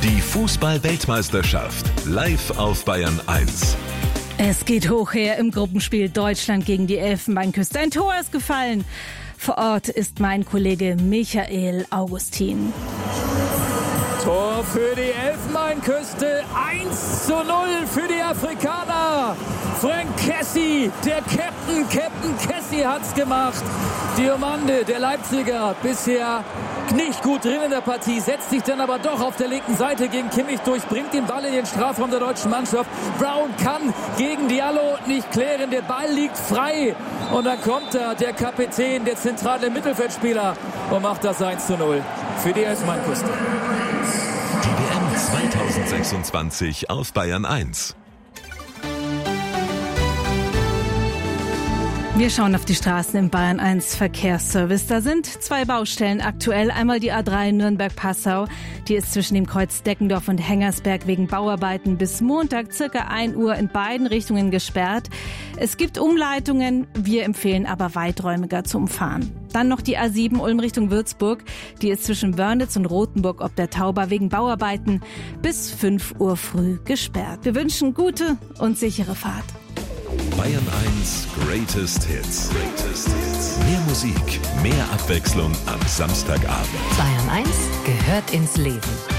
Die Fußball-Weltmeisterschaft live auf Bayern 1. Es geht hoch her im Gruppenspiel Deutschland gegen die Elfenbeinküste. Ein Tor ist gefallen. Vor Ort ist mein Kollege Michael Augustin. Tor für die Elfenbeinküste, 1:0 für die Afrikaner. Frank Kessie, der Captain Kessie hat's gemacht. Diomande, der Leipziger, bisher nicht gut drin in der Partie, setzt sich dann aber doch auf der linken Seite gegen Kimmich durch, bringt den Ball in den Strafraum der deutschen Mannschaft. Brown kann gegen Diallo nicht klären, der Ball liegt frei. Und dann kommt da der Kapitän, der zentrale Mittelfeldspieler und macht das 1:0 für die Elfenbeinküste. Die WM 2026 auf Bayern 1. Wir schauen auf die Straßen im Bayern 1 Verkehrsservice. Da sind zwei Baustellen aktuell. Einmal die A3 Nürnberg-Passau. Die ist zwischen dem Kreuz Deckendorf und Hengersberg wegen Bauarbeiten bis Montag circa 1 Uhr in beiden Richtungen gesperrt. Es gibt Umleitungen. Wir empfehlen aber weiträumiger zu umfahren. Dann noch die A7 Ulm Richtung Würzburg. Die ist zwischen Wörnitz und Rothenburg ob der Tauber wegen Bauarbeiten bis 5 Uhr früh gesperrt. Wir wünschen gute und sichere Fahrt. Bayern 1 Greatest Hits. Mehr Musik, mehr Abwechslung am Samstagabend. Bayern 1 gehört ins Leben.